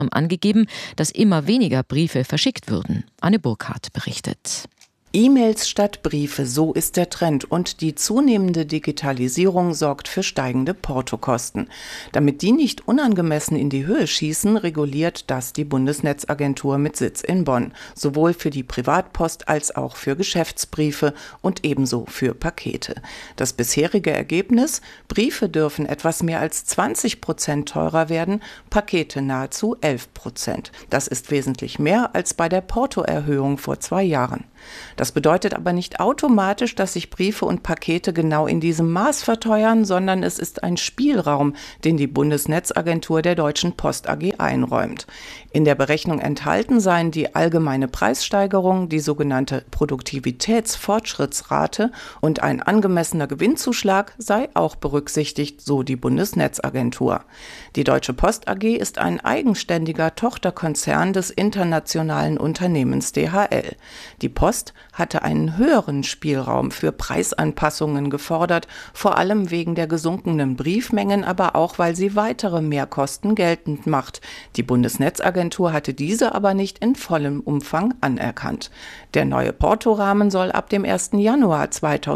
angegeben, dass immer weniger Briefe verschickt würden. Anne Burkhardt berichtet. E-Mails statt Briefe, so ist der Trend, und die zunehmende Digitalisierung sorgt für steigende Portokosten. Damit die nicht unangemessen in die Höhe schießen, reguliert das die Bundesnetzagentur mit Sitz in Bonn, sowohl für die Privatpost als auch für Geschäftsbriefe und ebenso für Pakete. Das bisherige Ergebnis: Briefe dürfen etwas mehr als 20% teurer werden, Pakete nahezu 11%. Das ist wesentlich mehr als bei der Portoerhöhung vor 2 Jahren. Das bedeutet aber nicht automatisch, dass sich Briefe und Pakete genau in diesem Maß verteuern, sondern es ist ein Spielraum, den die Bundesnetzagentur der Deutschen Post AG einräumt. In der Berechnung enthalten seien die allgemeine Preissteigerung, die sogenannte Produktivitätsfortschrittsrate und ein angemessener Gewinnzuschlag sei auch berücksichtigt, so die Bundesnetzagentur. Die Deutsche Post AG ist ein eigenständiger Tochterkonzern des internationalen Unternehmens DHL. Die Post hatte einen höheren Spielraum für Preisanpassungen gefordert, vor allem wegen der gesunkenen Briefmengen, aber auch, weil sie weitere Mehrkosten geltend macht. Die Bundesnetzagentur hatte diese aber nicht in vollem Umfang anerkannt. Der neue Portorahmen soll ab dem 1. Januar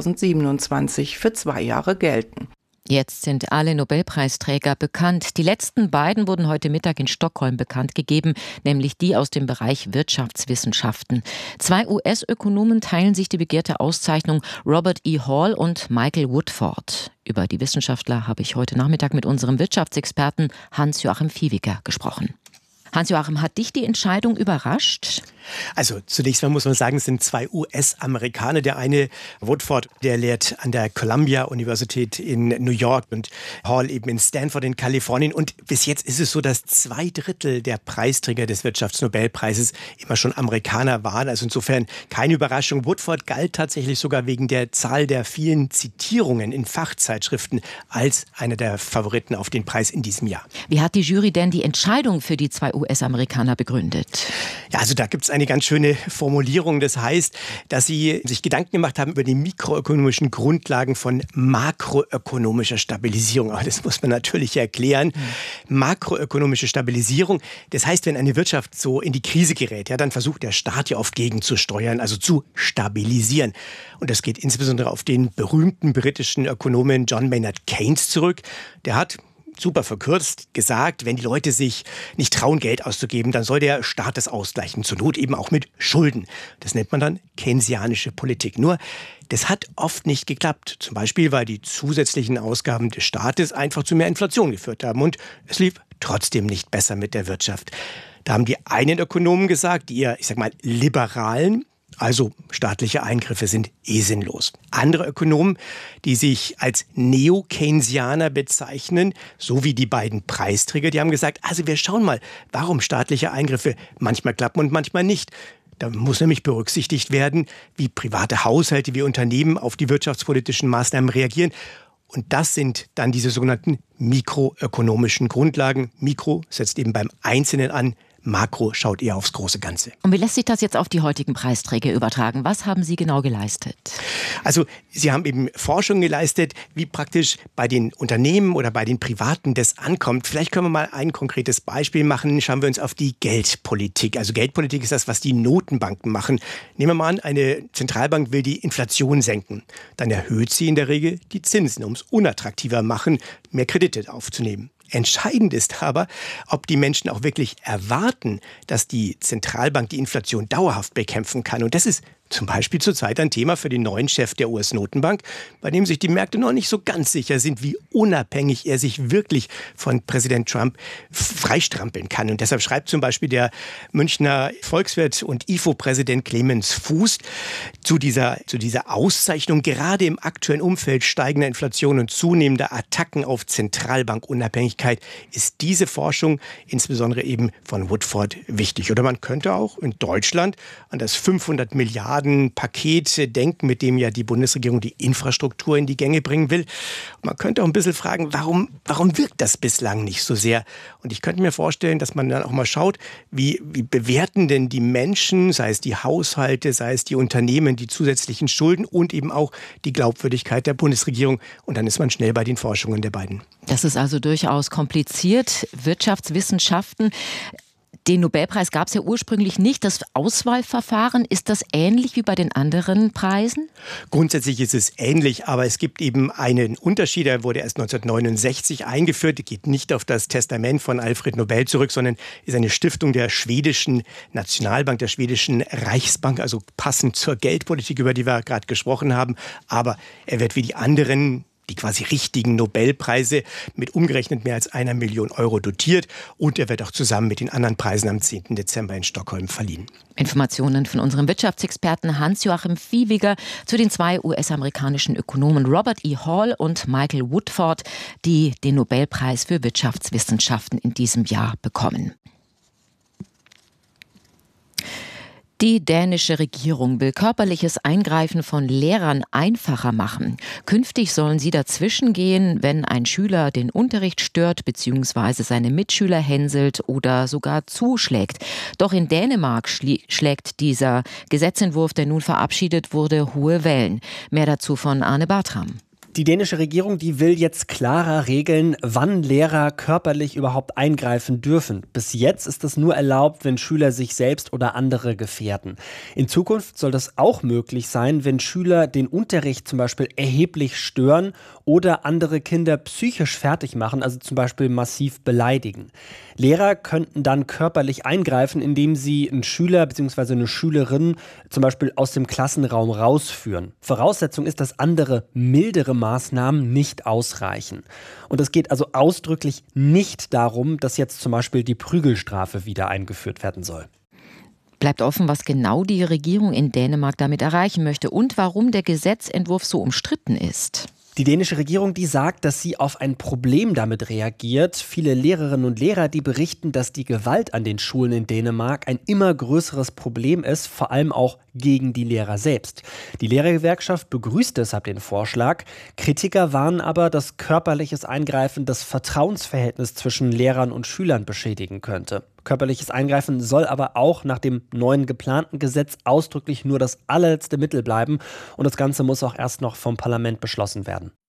2027 für 2 Jahre gelten. Jetzt sind alle Nobelpreisträger bekannt. Die letzten beiden wurden heute Mittag in Stockholm bekannt gegeben, nämlich die aus dem Bereich Wirtschaftswissenschaften. 2 US-Ökonomen teilen sich die begehrte Auszeichnung, Robert E. Hall und Michael Woodford. Über die Wissenschaftler habe ich heute Nachmittag mit unserem Wirtschaftsexperten Hans-Joachim Viehweger gesprochen. Hans-Joachim, hat dich die Entscheidung überrascht? Also zunächst mal muss man sagen, es sind 2 US-Amerikaner. Der eine, Woodford, der lehrt an der Columbia Universität in New York und Hall eben in Stanford in Kalifornien. Und bis jetzt ist es so, dass 2/3 der Preisträger des Wirtschaftsnobelpreises immer schon Amerikaner waren. Also insofern keine Überraschung. Woodford galt tatsächlich sogar wegen der Zahl der vielen Zitierungen in Fachzeitschriften als einer der Favoriten auf den Preis in diesem Jahr. Wie hat die Jury denn die Entscheidung für die 2 US-Amerikaner begründet? Ja, also da gibt es eine ganz schöne Formulierung. Das heißt, dass sie sich Gedanken gemacht haben über die mikroökonomischen Grundlagen von makroökonomischer Stabilisierung. Aber das muss man natürlich erklären. Makroökonomische Stabilisierung, das heißt, wenn eine Wirtschaft so in die Krise gerät, ja, dann versucht der Staat ja oft gegenzusteuern, also zu stabilisieren. Und das geht insbesondere auf den berühmten britischen Ökonomen John Maynard Keynes zurück. Der hat, super verkürzt, gesagt, wenn die Leute sich nicht trauen, Geld auszugeben, dann soll der Staat das ausgleichen, zur Not eben auch mit Schulden. Das nennt man dann keynesianische Politik. Nur, das hat oft nicht geklappt. Zum Beispiel, weil die zusätzlichen Ausgaben des Staates einfach zu mehr Inflation geführt haben. Und es lief trotzdem nicht besser mit der Wirtschaft. Da haben die einen Ökonomen gesagt, die eher, liberalen, also staatliche Eingriffe sind sinnlos. Andere Ökonomen, die sich als Neo-Keynesianer bezeichnen, so wie die beiden Preisträger, die haben gesagt, also wir schauen mal, warum staatliche Eingriffe manchmal klappen und manchmal nicht. Da muss nämlich berücksichtigt werden, wie private Haushalte, wie Unternehmen auf die wirtschaftspolitischen Maßnahmen reagieren. Und das sind dann diese sogenannten mikroökonomischen Grundlagen. Mikro setzt eben beim Einzelnen an, Makro schaut eher aufs große Ganze. Und wie lässt sich das jetzt auf die heutigen Preisträger übertragen? Was haben Sie genau geleistet? Also Sie haben eben Forschung geleistet, wie praktisch bei den Unternehmen oder bei den Privaten das ankommt. Vielleicht können wir mal ein konkretes Beispiel machen. Schauen wir uns auf die Geldpolitik. Also Geldpolitik ist das, was die Notenbanken machen. Nehmen wir mal an, eine Zentralbank will die Inflation senken. Dann erhöht sie in der Regel die Zinsen, um es unattraktiver machen, mehr Kredite aufzunehmen. Entscheidend ist aber, ob die Menschen auch wirklich erwarten, dass die Zentralbank die Inflation dauerhaft bekämpfen kann. Und das ist zum Beispiel zurzeit ein Thema für den neuen Chef der US-Notenbank, bei dem sich die Märkte noch nicht so ganz sicher sind, wie unabhängig er sich wirklich von Präsident Trump freistrampeln kann. Und deshalb schreibt zum Beispiel der Münchner Volkswirt und IFO-Präsident Clemens Fuß zu dieser Auszeichnung, gerade im aktuellen Umfeld steigender Inflation und zunehmender Attacken auf Zentralbankunabhängigkeit, ist diese Forschung insbesondere eben von Woodford wichtig. Oder man könnte auch in Deutschland an das 500 Milliarden Paket denken, mit dem ja die Bundesregierung die Infrastruktur in die Gänge bringen will. Und man könnte auch ein bisschen fragen, warum wirkt das bislang nicht so sehr? Und ich könnte mir vorstellen, dass man dann auch mal schaut, wie bewerten denn die Menschen, sei es die Haushalte, sei es die Unternehmen, die zusätzlichen Schulden und eben auch die Glaubwürdigkeit der Bundesregierung. Und dann ist man schnell bei den Forschungen der beiden. Das ist also durchaus kompliziert. Wirtschaftswissenschaften. Den Nobelpreis gab es ja ursprünglich nicht. Das Auswahlverfahren, ist das ähnlich wie bei den anderen Preisen? Grundsätzlich ist es ähnlich, aber es gibt eben einen Unterschied. Er wurde erst 1969 eingeführt. Er geht nicht auf das Testament von Alfred Nobel zurück, sondern ist eine Stiftung der schwedischen Nationalbank, der schwedischen Reichsbank, also passend zur Geldpolitik, über die wir gerade gesprochen haben. Aber er wird wie die anderen, die quasi richtigen Nobelpreise, mit umgerechnet mehr als 1 Million Euro dotiert. Und er wird auch zusammen mit den anderen Preisen am 10. Dezember in Stockholm verliehen. Informationen von unserem Wirtschaftsexperten Hans-Joachim Viehweger zu den 2 US-amerikanischen Ökonomen Robert E. Hall und Michael Woodford, die den Nobelpreis für Wirtschaftswissenschaften in diesem Jahr bekommen. Die dänische Regierung will körperliches Eingreifen von Lehrern einfacher machen. Künftig sollen sie dazwischen gehen, wenn ein Schüler den Unterricht stört bzw. seine Mitschüler hänselt oder sogar zuschlägt. Doch in Dänemark schlägt dieser Gesetzentwurf, der nun verabschiedet wurde, hohe Wellen. Mehr dazu von Arne Bartram. Die dänische Regierung, die will jetzt klarer regeln, wann Lehrer körperlich überhaupt eingreifen dürfen. Bis jetzt ist das nur erlaubt, wenn Schüler sich selbst oder andere gefährden. In Zukunft soll das auch möglich sein, wenn Schüler den Unterricht zum Beispiel erheblich stören oder andere Kinder psychisch fertig machen, also zum Beispiel massiv beleidigen. Lehrer könnten dann körperlich eingreifen, indem sie einen Schüler bzw. eine Schülerin zum Beispiel aus dem Klassenraum rausführen. Voraussetzung ist, dass andere, mildere Maßnahmen nicht ausreichen. Und es geht also ausdrücklich nicht darum, dass jetzt zum Beispiel die Prügelstrafe wieder eingeführt werden soll. Bleibt offen, was genau die Regierung in Dänemark damit erreichen möchte und warum der Gesetzentwurf so umstritten ist. Die dänische Regierung, die sagt, dass sie auf ein Problem damit reagiert. Viele Lehrerinnen und Lehrer, die berichten, dass die Gewalt an den Schulen in Dänemark ein immer größeres Problem ist, vor allem auch gegen die Lehrer selbst. Die Lehrergewerkschaft begrüßt deshalb den Vorschlag. Kritiker warnen aber, dass körperliches Eingreifen das Vertrauensverhältnis zwischen Lehrern und Schülern beschädigen könnte. Körperliches Eingreifen soll aber auch nach dem neuen geplanten Gesetz ausdrücklich nur das allerletzte Mittel bleiben. Und das Ganze muss auch erst noch vom Parlament beschlossen werden.